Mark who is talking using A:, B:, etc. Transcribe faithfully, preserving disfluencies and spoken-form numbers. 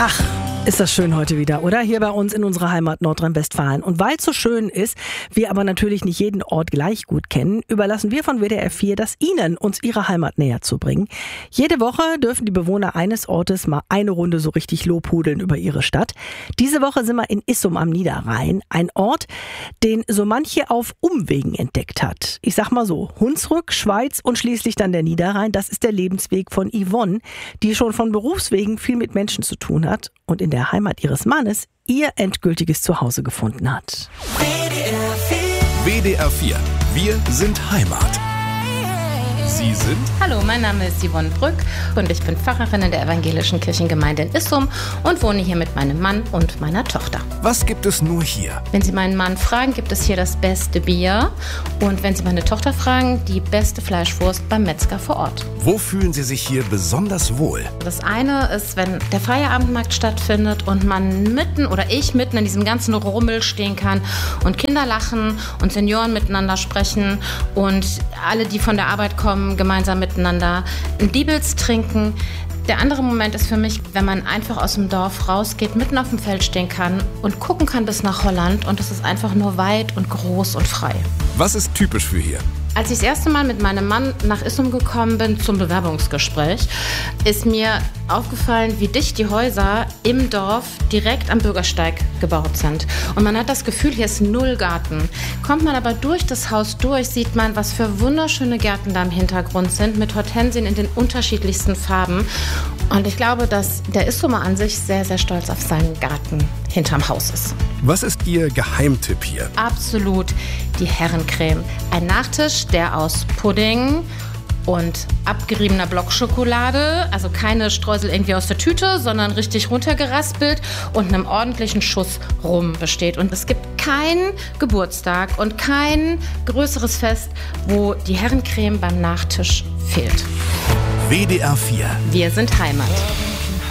A: Ach, ist das schön heute wieder, oder? Hier bei uns in unserer Heimat Nordrhein-Westfalen. Und weil es so schön ist, wir aber natürlich nicht jeden Ort gleich gut kennen, überlassen wir von W D R vier das Ihnen, uns Ihre Heimat näher zu bringen. Jede Woche dürfen die Bewohner eines Ortes mal eine Runde so richtig lobhudeln über ihre Stadt. Diese Woche sind wir in Issum am Niederrhein, ein Ort, den so manche auf Umwegen entdeckt hat. Ich sag mal so, Hunsrück, Schweiz und schließlich dann der Niederrhein, das ist der Lebensweg von Yvonne, die schon von Berufswegen viel mit Menschen zu tun hat und in der Heimat ihres Mannes ihr endgültiges Zuhause gefunden hat.
B: W D R vier. Wir sind Heimat. Sie sind?
C: Hallo, mein Name ist Yvonne Brück und ich bin Pfarrerin in der evangelischen Kirchengemeinde in Issum und wohne hier mit meinem Mann und meiner Tochter.
B: Was gibt es nur hier?
C: Wenn Sie meinen Mann fragen, gibt es hier das beste Bier und wenn Sie meine Tochter fragen, die beste Fleischwurst beim Metzger vor Ort.
B: Wo fühlen Sie sich hier besonders wohl?
C: Das eine ist, wenn der Feierabendmarkt stattfindet und man mitten oder ich mitten in diesem ganzen Rummel stehen kann und Kinder lachen und Senioren miteinander sprechen und alle, die von der Arbeit kommen, gemeinsam miteinander ein Diebels trinken. Der andere Moment ist für mich, wenn man einfach aus dem Dorf rausgeht, mitten auf dem Feld stehen kann und gucken kann bis nach Holland und es ist einfach nur weit und groß und frei.
B: Was ist typisch für hier?
C: Als ich das erste Mal mit meinem Mann nach Issum gekommen bin zum Bewerbungsgespräch, ist mir aufgefallen, wie dicht die Häuser im Dorf direkt am Bürgersteig gebaut sind. Und man hat das Gefühl, hier ist null Garten. Kommt man aber durch das Haus durch, sieht man, was für wunderschöne Gärten da im Hintergrund sind, mit Hortensien in den unterschiedlichsten Farben. Und ich glaube, dass der Issumer an sich sehr, sehr stolz auf seinen Garten hinterm Haus ist.
B: Was ist Ihr Geheimtipp hier?
C: Absolut die Herrencreme. Ein Nachtisch, der aus Pudding und abgeriebener Blockschokolade, also keine Streusel irgendwie aus der Tüte, sondern richtig runtergeraspelt und einem ordentlichen Schuss Rum besteht. Und es gibt keinen Geburtstag und kein größeres Fest, wo die Herrencreme beim Nachtisch fehlt.
B: W D R vier.
C: Wir sind Heimat.